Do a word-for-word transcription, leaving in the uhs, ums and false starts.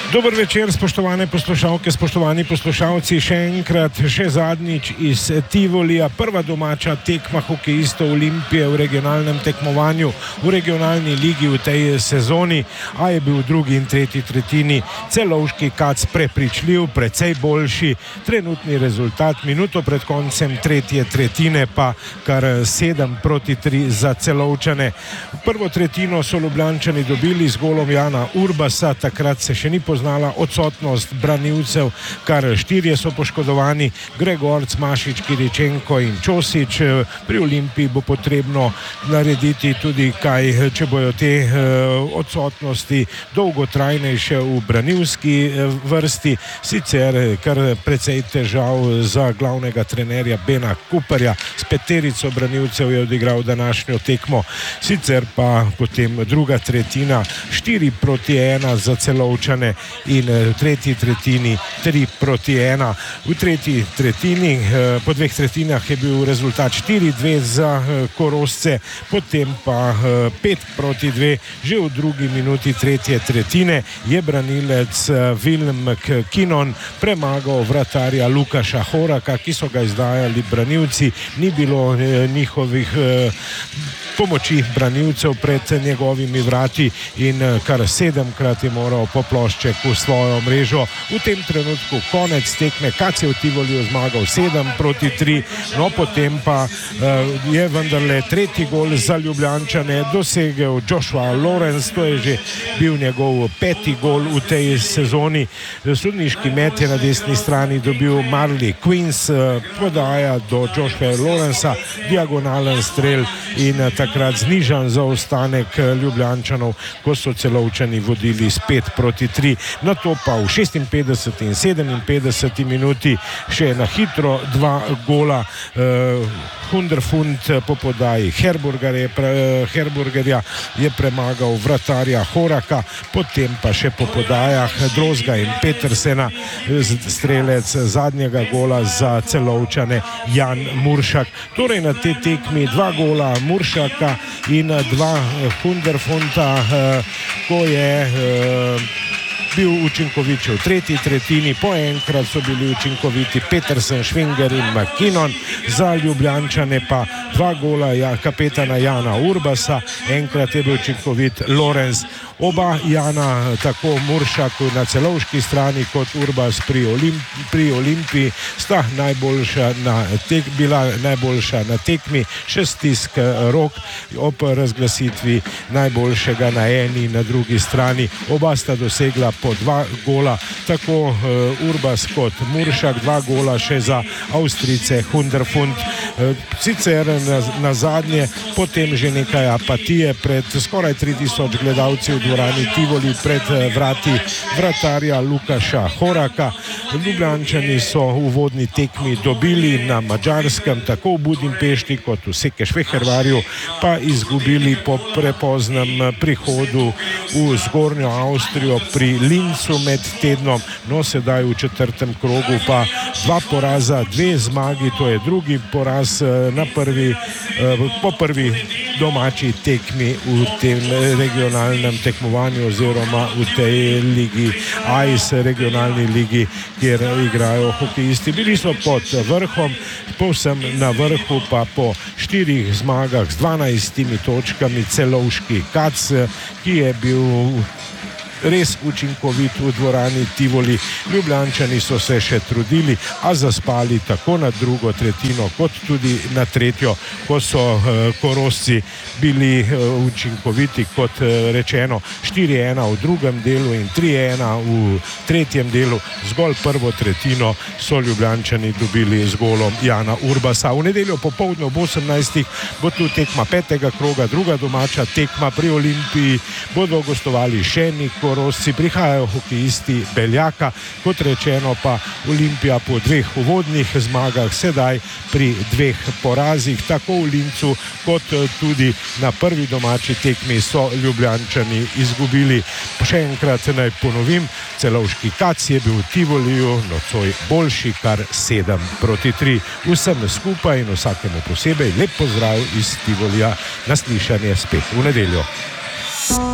Dober večer, spoštovane poslušalke, spoštovani poslušalci, še enkrat, še zadnjič iz Tivolija, prva domača tekma hokejistov Olimpije v regionalnem tekmovanju, v regionalni ligi v tej sezoni, a je bil v drugi in tretji tretjini Celovški Kac prepričljiv, precej boljši, trenutni rezultat, minuto pred koncem tretje tretjine pa kar sedem proti tri za Celovčane. Prvo tretjino so Ljubljančani dobili z golom Jana Urbasa, takrat se še ni poznal znala odsotnost branilcev, kar štirje so poškodovani, Gregorc, Mašič, Kiričenko in Čosič. Pri Olimpiji bo potrebno narediti tudi kaj, če bojo te odsotnosti dolgotrajnejše v branilski vrsti, sicer kar precej težav za glavnega trenerja Bena Kuparja. S peterico branilcev je odigral današnjo tekmo, sicer pa potem druga tretjina, štiri proti ena za Celovčane in v tretji tretjini tri proti ena. V tretji tretjini, po dveh tretjinah je bil rezultat štiri dve za Korošce, potem pa pet proti dve. Že v drugi minuti tretje tretjine je branilec Willem McKinnon premagal vratarja Lukaša Horaka, ki so ga izdajali branilci. Ni bilo njihovih pomoči branilcev pred njegovimi vrati in kar sedemkrat je moral po plošček v svojo mrežo. V tem trenutku konec tekme, Kac je v Tivoliju zmagal sedem proti tri, no potem pa je vendarle tretji gol za Ljubljančane dosegel Joshua Lawrence, to je že bil njegov peti gol v tej sezoni. Sodniški met je na desni strani dobil Marley Queens, podaja do Joshua Lawrencea, diagonalen strel in takrat znižan zaostanek Ljubljančanov, ko so Celovčani vodili s pet proti tri. Nato pa v šestinpetdeseti in sedeminpetdeseti minuti še na hitro dva gola. Hunderfund po podaji Herburgerja je premagal vratarja Horaka, potem pa še po podajah Drozga in Petersena strelec zadnjega gola za Celovčane Jan Muršak. Torej na tej tekmi dva gola Muršaka in dva Hunderfunda, ko je bil učinkovit v tretji tretjini, po enkrat so bili učinkoviti Petersen, Švinger in McKinnon, za Ljubljančane pa dva gola ja, kapetana Jana Urbasa, enkrat je bil učinkovit Lawrence. Oba Jana, tako Muršak na Celovški strani kot Urbas pri, Olimp pri Olimpiji, sta najboljša na tek bila najboljša na tekmi, še stisk rok ob razglasitvi najboljšega na eni in na drugi strani. Oba sta dosegla po dva gola, tako uh, Urbas kot Muršak, dva gola še za Avstrijce Hunderfund. Uh, sicer na, na zadnje, potem že nekaj apatije pred skoraj tri tisoč gledalci v dvorani Tivoli pred vrati vratarja Lukaša Horaka. Ljubljančani so v uvodni tekmi dobili na Madžarskem, tako v Budimpešti kot v Sekešvehervarju, pa izgubili po prepoznem prihodu v Zgornjo Avstrijo pri Lincu med tednom. No, sedaj v četrtem krogu pa dva poraza, dve zmagi, to je drugi poraz na prvi, po prvi domači tekmi v tem regionalnem tekmovanju oziroma v tej ligi A I S, regionalni ligi, kjer igrajo hokejisti. Bili so pod vrhom, povsem na vrhu pa po štirih zmagah z dvanajstimi točkami Celovški Kac, ki je bil res učinkovit v dvorani Tivoli. Ljubljančani so se še trudili, a zaspali tako na drugo tretjino kot tudi na tretjo, ko so uh, Korošci bili uh, učinkoviti, kot uh, rečeno, štiri ena v drugem delu in tri ena v tretjem delu. Zgolj prvo tretjino so Ljubljančani dobili z golom Jana Urbasa. V nedeljo popoldne ob osemnajstih bo tu tekma petega kroga, druga domača tekma pri Olimpiji. Bodo gostovali še Niko Korošci, prihajajo hokejisti Beljaka, kot rečeno pa Olimpija po dveh uvodnih zmagah sedaj pri dveh porazih, tako v Lincu kot tudi na prvi domači tekmi so Ljubljančani izgubili. Še enkrat naj ponovim, Celovški Kac je bil v Tivoliju nocoj boljši kar sedem proti tri. Vsem skupaj in vsakemu posebej lep pozdrav iz Tivolija, na slišanje spet v nedeljo.